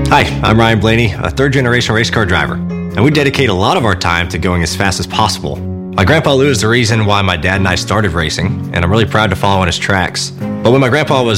Hi, I'm Ryan Blaney, a third-generation race car driver, and we dedicate a lot of our time to going as fast as possible. My grandpa Lou is the reason why my dad and I started racing, and I'm really proud to follow in his tracks. But when my grandpa was